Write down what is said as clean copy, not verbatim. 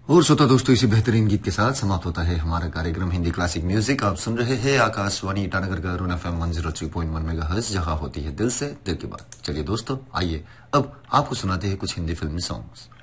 और श्रोता दोस्तों, इसी बेहतरीन गीत के साथ समाप्त होता है हमारा कार्यक्रम हिंदी क्लासिक म्यूजिक। आप सुन रहे हैं आकाशवाणी ईटानगर का अरुण FM 103.1 मेगाहर्ट्ज, जहां होती है दिल से दिल की बात। चलिए दोस्तों, आइए अब आपको सुनाते हैं कुछ हिंदी फिल्मी सॉन्ग्स।